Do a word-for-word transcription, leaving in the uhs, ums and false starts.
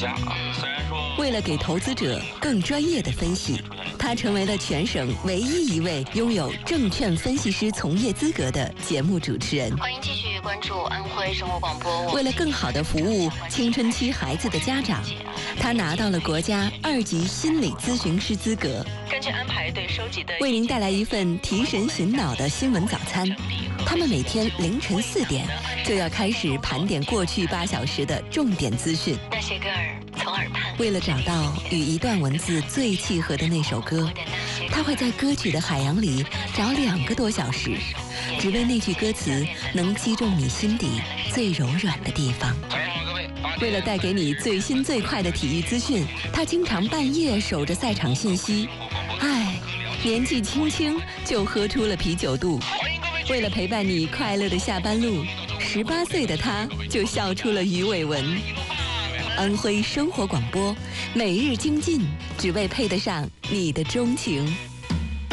价啊。虽然说为了给投资者更专业的分析，他成为了全省唯一一位拥有证券分析师从业资格的节目主持人。 欢迎继续关注安徽生活广播。 为了更好地服务青春期孩子的家长，他拿到了国家二级心理咨询师资格。 根据安排对收集的， 为您带来一份提神醒脑的新闻早餐。他们每天凌晨四点就要开始盘点过去八小时的重点资讯。 那些歌儿从耳畔， 为了找到与一段文字最契合的那首歌，他会在歌曲的海洋里找两个多小时，只为那句歌词能击中你心底最柔软的地方。为了带给你最新最快的体育资讯，他经常半夜守着赛场信息。唉，年纪轻轻就喝出了啤酒肚。为了陪伴你快乐的下班路，十八岁的他就笑出了鱼尾纹。安徽生活广播，每日精进，只为配得上你的钟情。